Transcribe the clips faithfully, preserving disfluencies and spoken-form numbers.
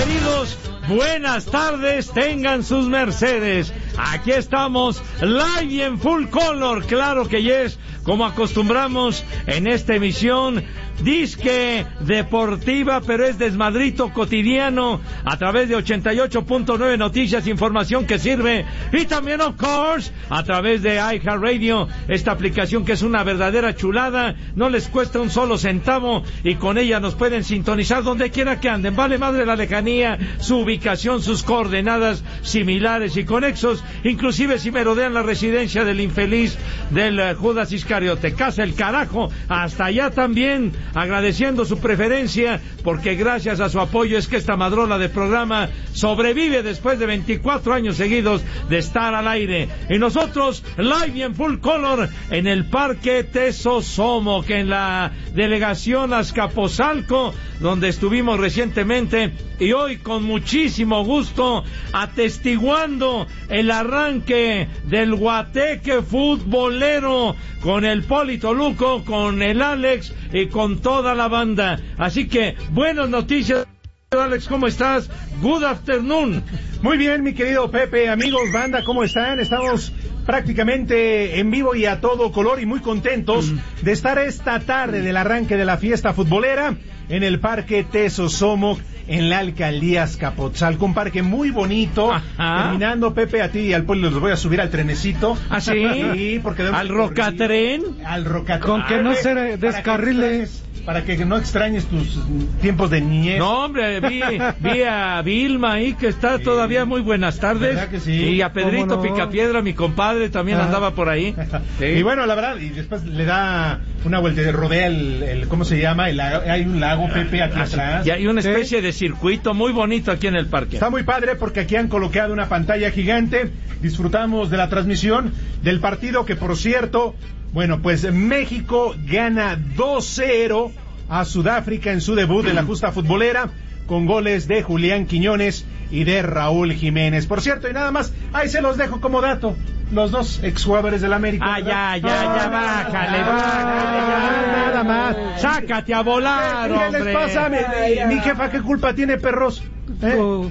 queridos, buenas tardes, tengan sus mercedes. Aquí estamos, live y en full color, claro que yes, como acostumbramos en esta emisión, disque deportiva, pero es desmadrito cotidiano, a través de ochenta y ocho punto nueve Noticias, información que sirve, y también, of course, a través de iHeartRadio, esta aplicación que es una verdadera chulada, no les cuesta un solo centavo, y con ella nos pueden sintonizar donde quiera que anden, vale madre la lejanía, su ubicación, sus coordenadas similares y conexos, inclusive si merodean la residencia del infeliz del uh, Judas Iscariote, casa el carajo, hasta allá también, agradeciendo su preferencia, porque gracias a su apoyo es que esta madrola de programa sobrevive después de veinticuatro años seguidos de estar al aire. Y nosotros, live y en full color, en el Parque Tesosomoc, en la delegación Azcapotzalco, donde estuvimos recientemente, y hoy con muchísimo gusto atestiguando el arranque del guateque futbolero con el Poli Toluco, con el Alex y con toda la banda. Así que buenas noticias, Alex, ¿cómo estás? Good afternoon. Muy bien, mi querido Pepe, amigos, banda, ¿cómo están? Estamos prácticamente en vivo y a todo color y muy contentos mm. de estar esta tarde del arranque de la fiesta futbolera en el Parque Tesosomoc, en la Alcaldía Azcapotzalco, un parque muy bonito. Ajá. Terminando, Pepe, a ti y al pueblo los voy a subir al trenecito. ¿Ah, sí? Sí, porque ¿Al Rocatren? Al Rocatren. Con que no se descarrile. Para que no extrañes tus tiempos de niñez. No, hombre, vi, vi a Vilma ahí, que está sí. todavía muy buenas tardes. ¿Verdad que sí? Y a Pedrito no? Picapiedra, mi compadre, también ah. andaba por ahí. Sí. Y bueno, la verdad, y después le da una vuelta, rodea el, el ¿cómo se llama? El, hay un lago, Pepe, aquí ah, atrás. Y hay una especie ¿Sí? de circuito muy bonito aquí en el parque. Está muy padre porque aquí han colocado una pantalla gigante. Disfrutamos de la transmisión del partido que, por cierto, bueno, pues México gana dos cero a Sudáfrica en su debut de la justa futbolera, con goles de Julián Quiñones y de Raúl Jiménez. Por cierto, y nada más, ahí se los dejo como dato, los dos exjugadores del América. Ah, ya, ya, ya, bájale, bájale, ya, nada más, sácate a volar, ¿Qué hombre. les pasa? Mi, mi jefa, ¿qué culpa tiene, perros? ¿Eh? Oh.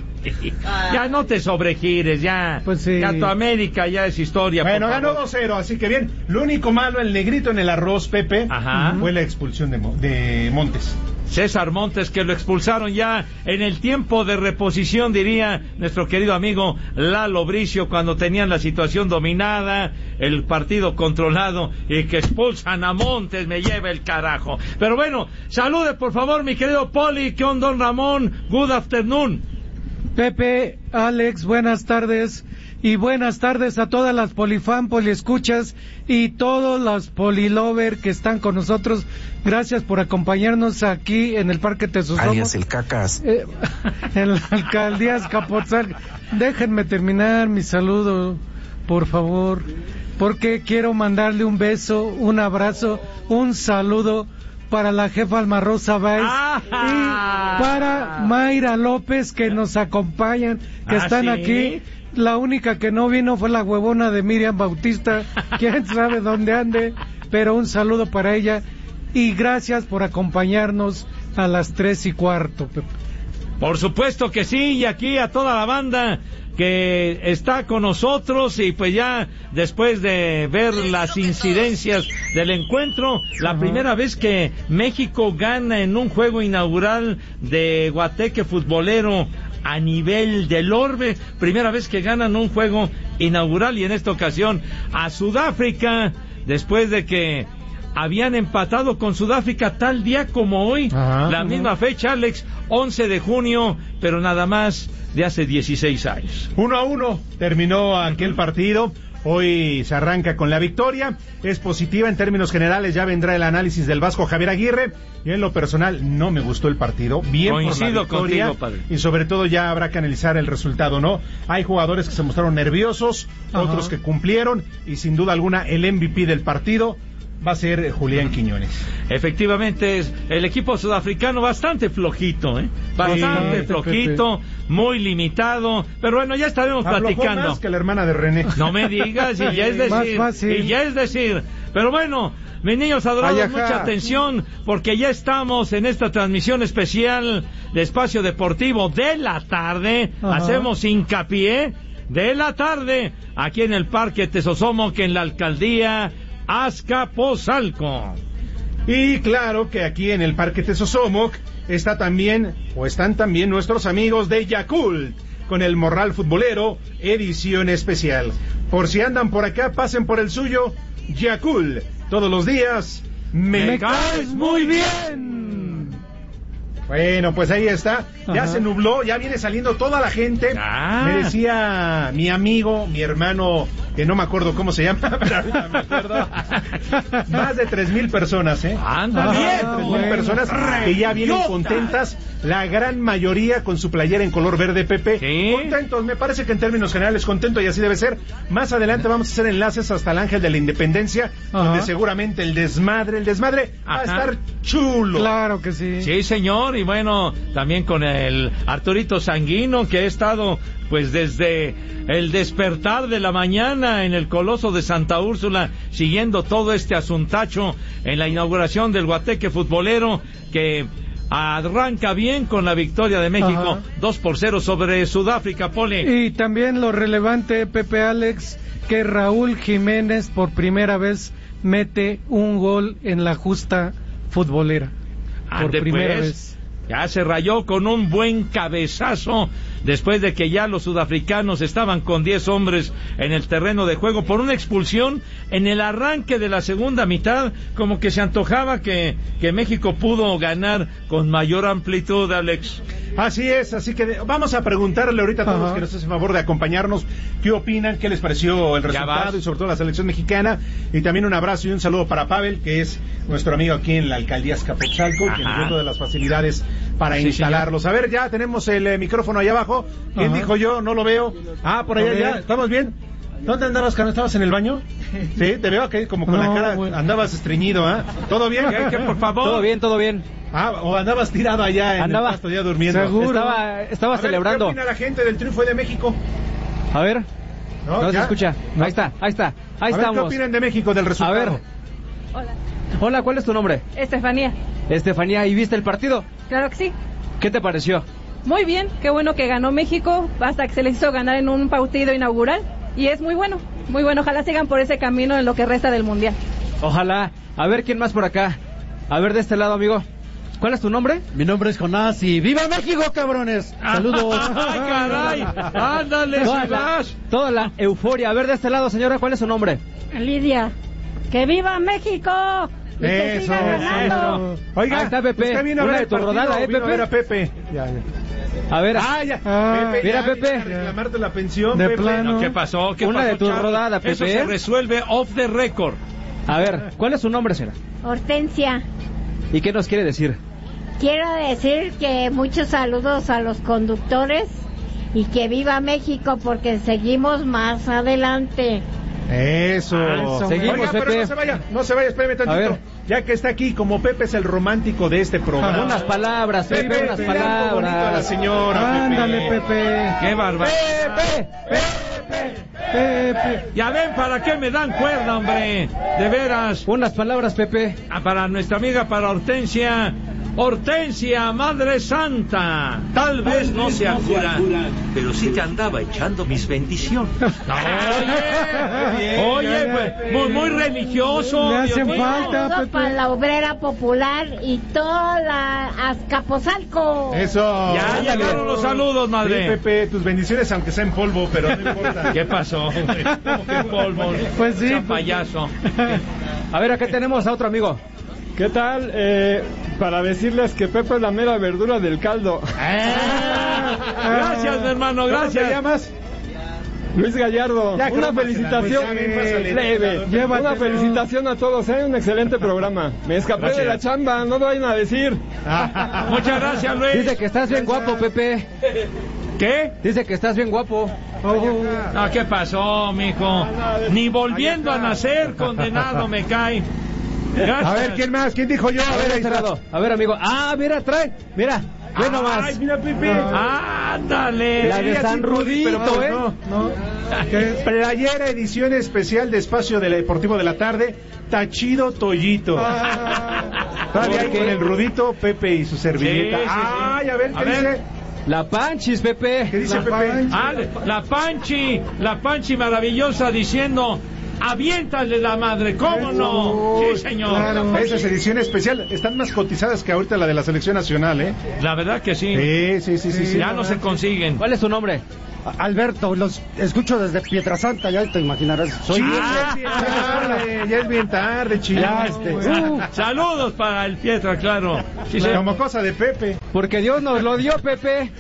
Ya no te sobregires, ya. Pues sí. Ya tu América ya es historia. Bueno, ganó dos cero, así que bien. Lo único malo, el negrito en el arroz, Pepe, Ajá. fue la expulsión de, de Montes. César Montes, que lo expulsaron ya en el tiempo de reposición, diría nuestro querido amigo Lalo Bricio, cuando tenían la situación dominada, el partido controlado, y que expulsan a Montes, me lleva el carajo. Pero bueno, salude por favor mi querido Poli, ¿qué onda, don Ramón? Good afternoon. Pepe, Alex, buenas tardes. Y buenas tardes a todas las polifan, poliescuchas y todos los polilover que están con nosotros. Gracias por acompañarnos aquí en el Parque Tesosomoc. Alias el Cacas. Eh, en la Alcaldía Azcapotzalco. Déjenme terminar mi saludo, por favor, porque quiero mandarle un beso, un abrazo, un saludo para la jefa Alma Rosa Báez ah, y para Mayra López, que nos acompañan, que ¿Ah, están sí? aquí. La única que no vino fue la huevona de Miriam Bautista, quién sabe dónde ande, pero un saludo para ella y gracias por acompañarnos a las tres y cuarto, Pepe. Por supuesto que sí, y aquí a toda la banda que está con nosotros, y pues ya después de ver las incidencias del encuentro, la uh-huh. primera vez que México gana en un juego inaugural de guateque futbolero a nivel del orbe, primera vez que ganan un juego inaugural, y en esta ocasión a Sudáfrica, después de que habían empatado con Sudáfrica tal día como hoy, Ajá, la misma fecha, Alex, once de junio, pero nada más de hace dieciséis años. Uno a uno terminó aquel partido. Hoy se arranca con la victoria, es positiva en términos generales, ya vendrá el análisis del Vasco Javier Aguirre, y en lo personal no me gustó el partido, bien Coincido por la victoria, contigo, padre. Y sobre todo ya habrá que analizar el resultado, ¿no? Hay jugadores que se mostraron nerviosos, Ajá. otros que cumplieron, y sin duda alguna el M V P del partido va a ser Julián Quiñones. Efectivamente, es el equipo sudafricano bastante flojito, ¿eh? Bastante sí, flojito, muy limitado, pero bueno, ya estaremos Aflojó platicando. Más que la hermana de René. No me digas, y ya es decir, y ya es decir, pero bueno, mis niños adorados, Ayaja. Mucha atención, porque ya estamos en esta transmisión especial de Espacio Deportivo de la tarde. Ajá. Hacemos hincapié de la tarde aquí en el Parque Tesosomoc, en la alcaldía Azcapotzalco. Y claro que aquí en el Parque Tesosomoc está también, o están también nuestros amigos de Yakult, con el Morral Futbolero, edición especial. Por si andan por acá, pasen por el suyo, Yakult. Todos los días, me, me caes muy bien. Bueno, pues ahí está. Ya Ajá. se nubló, ya viene saliendo toda la gente. Ah. Me decía mi amigo, mi hermano, que no me acuerdo cómo se llama, pero ahorita me acuerdo. Más de tres mil personas, ¿eh? Anda bien. tres mil bueno. personas que ya vienen contentas. La gran mayoría con su playera en color verde, Pepe. ¿Sí? Contentos, me parece que en términos generales contento, y así debe ser. Más adelante vamos a hacer enlaces hasta el Ángel de la Independencia, Ajá. donde seguramente el desmadre, el desmadre Ajá. va a estar chulo. Claro que sí. Sí, señor, y bueno, también con el Arturito Sanguino, que ha estado pues desde el despertar de la mañana en el Coloso de Santa Úrsula, siguiendo todo este asuntacho en la inauguración del Guateque Futbolero, que arranca bien con la victoria de México, Ajá. dos por cero sobre Sudáfrica, Poli. Y también lo relevante, Pepe Alex, que Raúl Jiménez por primera vez mete un gol en la justa futbolera. Por Ande primera pues, vez. Ya se rayó con un buen cabezazo después de que ya los sudafricanos estaban con diez hombres en el terreno de juego por una expulsión en el arranque de la segunda mitad. Como que se antojaba que, que México pudo ganar con mayor amplitud, Alex. Así es, así que de, vamos a preguntarle ahorita a todos Ajá. los que nos hacen favor de acompañarnos qué opinan, qué les pareció el resultado y sobre todo la selección mexicana. Y también un abrazo y un saludo para Pavel, que es nuestro amigo aquí en la alcaldía Azcapotzalco, que nos dio todas las facilidades para sí, instalarlos. Señor. A ver, ya tenemos el eh, micrófono allá abajo. ¿Quién Ajá. dijo yo? No lo veo. Ah, por allá, ya. ¿Estamos bien? ¿Dónde andabas, Cano? ¿Estabas en el baño? Sí, te veo que como con no, la cara bueno. andabas estreñido, ¿ah? ¿eh? ¿Todo bien? ¿Qué, qué, por favor? Todo bien, todo bien. Ah, o andabas tirado allá en Andaba, el pasto ya durmiendo. Seguro. Estaba, estaba a ver, celebrando. ¿qué opina la gente del triunfo de México? A ver. No, no se escucha. No. Ahí está, ahí está. Ahí a estamos. Ver, ¿qué opinan de México, del resultado? A ver. Hola. Hola, ¿cuál es tu nombre? Estefanía. Estefanía, ¿y viste el partido? Claro que sí. ¿Qué te pareció? Muy bien, qué bueno que ganó México, hasta que se les hizo ganar en un partido inaugural, y es muy bueno, muy bueno, ojalá sigan por ese camino en lo que resta del Mundial. Ojalá. A ver, ¿quién más por acá? A ver, de este lado, amigo. ¿Cuál es tu nombre? Mi nombre es Jonás y ¡viva México, cabrones! ¡Saludos! ¡Ay, caray! ¡Ándale, toda la, toda la euforia. A ver, de este lado, señora, ¿cuál es su nombre? Lidia. ¡Que viva México! Y que eso, siga ganando. Eso. Oiga, ahí está Pepe. Usted vino a Una ver de tu partido, rodada, ¿eh, vino Pepe? A ver a Pepe. Ya, ya. A ver. Ah, ya. Ah, Pepe, mira, ya, Pepe. A reclamarte la pensión, de Pepe. plano. No, ¿qué pasó? ¿Qué Una pasó, de tu Charles? rodada, Pepe. Eso se resuelve off the record. A ver, ¿cuál es su nombre, señora? Hortensia. ¿Y qué nos quiere decir? Quiero decir que muchos saludos a los conductores y que viva México porque seguimos más adelante. Eso. Ah, seguimos, Oiga, Pepe. pero no se vaya, no se vaya, espérame tantito. A ver. Ya que está aquí, como Pepe es el romántico de este programa. Unas palabras, Pepe, Pepe unas dile algo bonito a la palabras. señora, Ándale, Pepe. ¡Qué barbaridad! Pepe, Pepe, Pepe. Ya ven para qué me dan cuerda, hombre. De veras. Unas palabras, Pepe. Ah, para nuestra amiga, para Hortensia. Hortensia, Madre Santa, tal vez no sea cura, pero sí te andaba echando mis bendiciones. Oye, oye, pues, muy, muy religioso. Le hacen Dios mío. falta, Saludos Pepe. para la obrera popular y toda la Azcapotzalco. Eso. Ya llegaron los saludos, Sí, madre. Pepe, tus bendiciones, aunque sea en polvo, pero no importa. ¿Qué pasó? ¿Cómo que polvo? Pues sí, Sea pues- payaso. A ver, acá tenemos a otro amigo. ¿Qué tal? Eh, para decirles que Pepe es la mera verdura del caldo. Ah, gracias, mi hermano, ¿Cómo te gracias. llamas? Luis Gallardo, Ya, una crómasela, felicitación pues, ya, ven, pásale. leve. Llévatelo. Una felicitación a todos, hay un excelente programa. Me escapé Gracias. de la chamba, no vayan a decir. Muchas gracias, Luis. Dice que estás bien guapo, Pepe. ¿Qué? Dice que estás bien guapo. No, ¿qué pasó, mijo? Ni volviendo a nacer, condenado me cae. Gracias. A ver, ¿quién más? ¿Quién dijo yo? A ver, este lado. A ver, amigo. Ah, mira, trae. Mira, ve nomás. Ay, mira, Pepe. Ándale. La de San Rudito, pero, ¿eh? No, no. Playera edición especial de Espacio Deportivo de la Tarde, Tachido Toyito. Todavía ahí con el Rudito, Pepe y su servilleta. Sí, sí, sí. Ay, a ver, ¿qué A ver. dice? La Panchis, Pepe. ¿Qué dice La Pepe? Panchis. Ah, la Panchi, la Panchi maravillosa diciendo, aviéntale la madre, ¿cómo no? Uy, Sí, señor. Claro, esa es edición especial. Están más cotizadas que ahorita la de la selección nacional, ¿eh? La verdad que sí. Sí, sí, sí, sí. sí. Ya no se consiguen. ¿Cuál es tu nombre? Alberto, los escucho desde Pietrasanta, ya te imaginarás. Soy Ah, Ya es bien tarde, ya es bien tarde, chico. Ya, este, Uh, saludos para el Pietra, claro. Sí, sí. Como cosa de Pepe. Porque Dios nos lo dio, Pepe.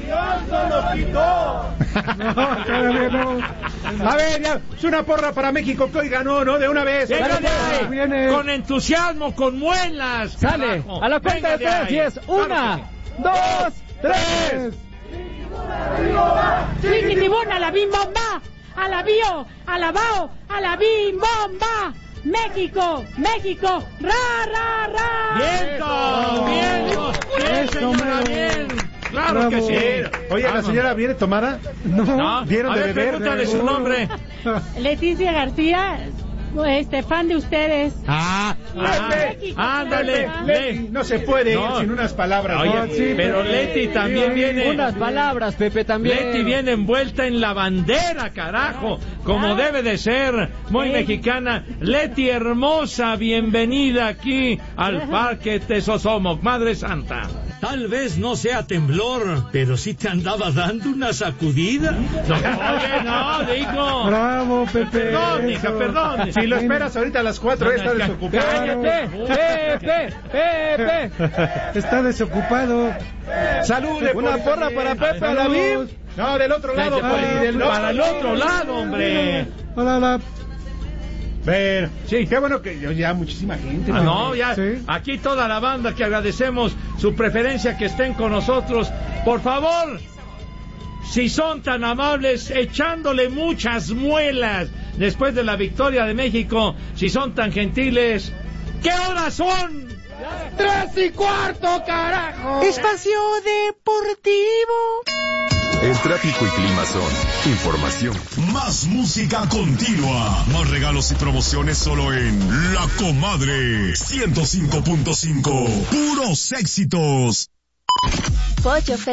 No, todavía no. A ver, ya, es una porra para México que hoy ganó, ¿no? De una vez. Venga Dale, de ahí, viene. con entusiasmo, con muelas. Sale. carajo. A la cuenta Venga de tres ahí. y es Claro una, que sí. dos, tres. Chiquitibuna, a la bim bomba, a la bio, a la bao, a la bim bomba. México, México, ra, ra, ra. ¡Viento! ¡Viento! ¡Bien, señora, bien! ¡Claro que sí! Oye, ¿la Vamos. señora viene tomada? No, ¿Vieron a de ver, beber? pregúntale su nombre. Leticia García, este fan de ustedes. Ah, ah, Pepe, ándale. Leti, Le- no se puede No. ir sin unas palabras. Oye, ¿no? sí, pero Pepe. Leti también Sí, viene. Unas palabras, Pepe, también. Leti viene envuelta en la bandera, carajo, como debe de ser, muy Sí. mexicana. Leti hermosa, bienvenida aquí al Parque Tesosomoc, Madre Santa. Tal vez no sea temblor, pero sí te andaba dando una sacudida. No, oye, no, digo. Bravo, Pepe. Perdón, hija, Eso. perdón. Si lo esperas ahorita a las cuatro, está desocupado. ¡Cállate! ¡Pepe! ¡Pepe! Está desocupado. Salude, Una Poli, porra también. para Pepe a la BIM. No, del otro lado, Ah, Poli, del para el otro lado, hombre. Hola, hola. Ver, Sí. qué bueno que ya muchísima gente. Ah, no, ya, Sí. aquí toda la banda que agradecemos su preferencia, que estén con nosotros. Por favor, si son tan amables, echándole muchas muelas después de la victoria de México, si son tan gentiles, ¿qué horas son? ¡Tres y cuarto, carajo! Espacio Deportivo. El tráfico y clima son información. Más música continua. Más regalos y promociones solo en La Comadre. ciento cinco punto cinco. Puros éxitos. Pollo